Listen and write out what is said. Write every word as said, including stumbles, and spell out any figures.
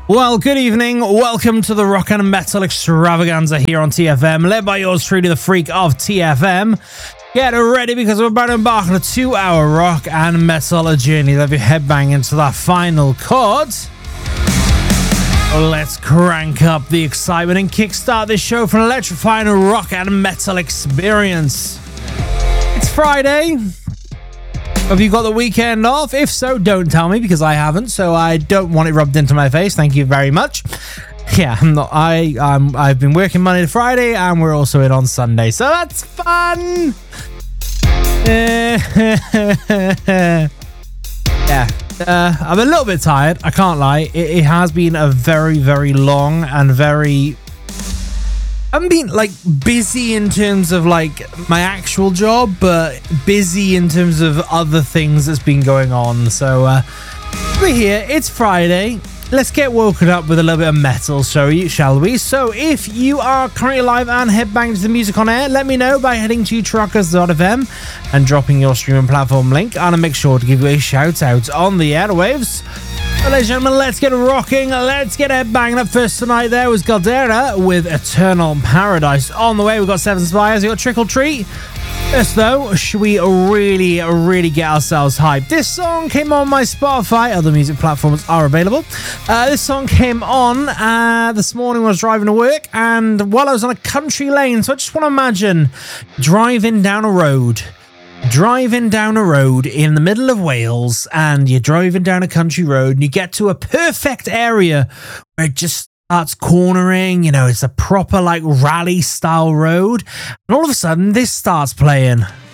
Well, good evening. Welcome to the Rock and Metal Extravaganza here on T F M, led by yours truly, the freak of T F M. Get ready because we're about to embark on a two-hour rock and metal journey. Let your head bang into that final chord. Let's crank up the excitement and kickstart this show for an electrifying rock and metal experience. It's Friday. Have you got the weekend off? If so, don't tell me because I haven't, so I don't want it rubbed into my face. Thank you very much. Yeah, I'm not, I, I'm, I've been working Monday to Friday, and we're also in on Sunday, so that's fun. Yeah, uh, I'm a little bit tired. I can't lie. It, it has been a very, very long and very... I haven't been like busy in terms of like my actual job, but busy in terms of other things that's been going on. So uh, we're here. It's Friday. Let's get woken up with a little bit of metal, shall we? So if you are currently live and headbanging to the music on air, let me know by heading to truckers dot f m and dropping your streaming platform link. And I'll make sure to give you a shout out on the airwaves. Well, ladies and gentlemen, let's get rocking. Let's get it banging up. First tonight there was Galdera with Eternal Paradise. On the way, we've got Seven Spires. We've got Trick or Treat. First, though, should we really, really get ourselves hyped? This song came on my Spotify. Other music platforms are available. Uh, this song came on uh, this morning when I was driving to work, and while I was on a country lane. So I just want to imagine driving down a road. Driving down a road in the middle of Wales, and you're driving down a country road and you get to a perfect area where it just starts cornering, you know, it's a proper like rally style road, and all of a sudden this starts playing.